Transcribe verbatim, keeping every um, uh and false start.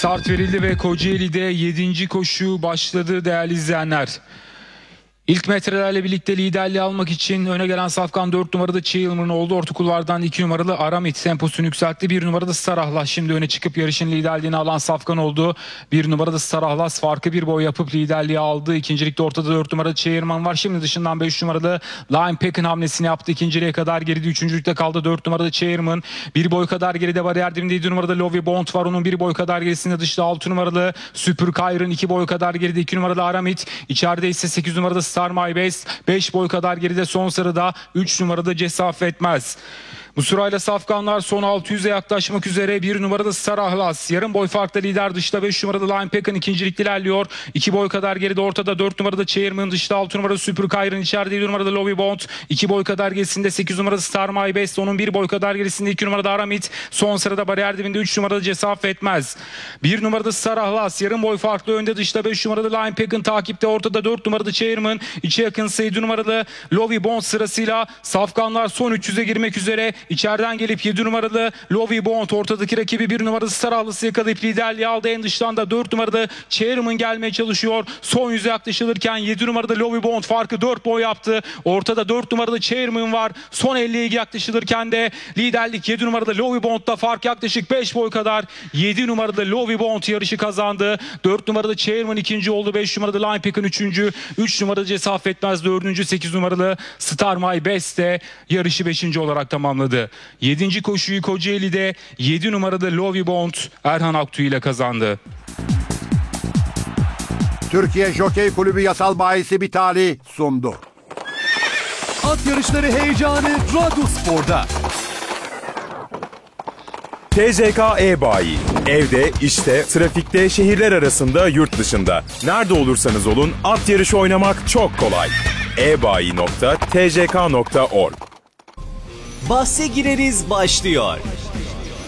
Start verildi ve Kocaeli'de yedinci koşu başladı değerli izleyenler. İlk metrelerle birlikte liderliği almak için öne gelen safkan dört numarada Çiğilmur'un oldu. Orta kulvardan iki numaralı Aramit temposunu yükseltti. bir numarada Starahlas şimdi öne çıkıp yarışın liderliğini alan safkan oldu. bir numarada Starahlas farkı bir boy yapıp liderliği aldı. İkincilikte ortada dört numarada Çeğirman var. Şimdi dışından beş numaralı Lime Peck'in hamlesini yaptı. İkinciliğe kadar geride. Üçüncülükte kaldı dört numarada Çeğirman. Bir boy kadar geride bariyer dibinde yedi numarada Lovey Bond var. Onun bir boy kadar gerisinde dışta altı numaralı Super Kyrın. iki boy kadar geride iki numaralı Aramit. İçeride ise sekiz numarada Star My Best. beş boy kadar geride son sırada üç numarada Cesaffetmez. Bu sırayla safkanlar son altı yüze yaklaşmak üzere. bir numarada Starahlas. Yarım boy farklı lider dışta beş numarada Lime Peck'in ikincilikte ilerliyor. iki boy kadar geride ortada dört numarada Chairman, dışta altı numarada Super Kyrın, içeride yedi numarada Lovey Bond. iki boy kadar gerisinde sekiz numarada Star My Best. Onun bir boy kadar gerisinde iki numarada Aramit. Son sırada bariyer dibinde üç numarada Cesaffetmez. bir numarada Starahlas. Yarım boy farklı önde dışta beş numarada Lime Peck'in takipte ortada dört numarada Chairman. İçe yakın yedi numaralı Lovey Bond sırasıyla safkanlar son üç yüze girmek üzere. İçeriden gelip yedi numaralı Lovey Bond ortadaki rakibi bir numarada Starahlas'ı yakalayıp liderliği aldı. En dıştan da dört numarada Chairman gelmeye çalışıyor. Son yüze yaklaşılırken yedi numarada Lovey Bond farkı dört boy yaptı. Ortada dört numarada Chairman var. Son elliye yaklaşılırken de liderlik yedi numarada Lovey Bond'da fark yaklaşık beş boy kadar. yedi numarada Lovey Bond yarışı kazandı. dört numarada Chairman ikinci oldu. beş numarada Lime Peck'in üçüncü. üç numarada Cesaffetmez dördüncü. sekiz numaralı Star My Best de yarışı beşinci olarak tamamladı. yedinci koşuyu Kocaeli'de yedi numarada Lovey Bond Erhan Aktu ile kazandı. Türkiye Jokey Kulübü yasal bahisi Bitali sundu. At yarışları heyecanı Radyospor'da. T C K E-Bayi. Evde, işte, trafikte, şehirler arasında, yurt dışında. Nerede olursanız olun at yarışı oynamak çok kolay. e bayi nokta t c k nokta org. Bahse gireriz başlıyor.